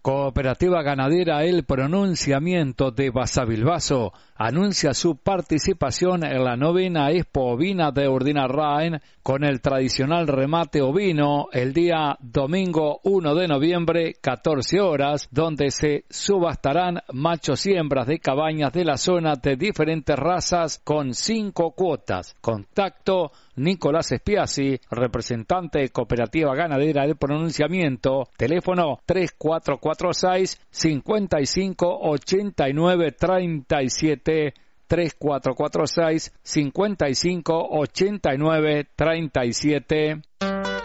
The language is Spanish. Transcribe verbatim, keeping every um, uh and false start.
Cooperativa Ganadera El Pronunciamiento de Basavilbaso anuncia su participación en la novena Expo Ovina de Urdinarraen con el tradicional remate ovino el día domingo uno de noviembre, catorce horas, donde se subastarán machos y hembras de cabañas de la zona de diferentes razas con cinco cuotas. Contacto Nicolás Espiazzi, representante de Cooperativa Ganadera del Pronunciamiento, teléfono tres cuatro cuatro seis, cinco cinco ocho nueve tres siete, tres cuatro cuatro seis, cinco cinco ocho nueve tres siete.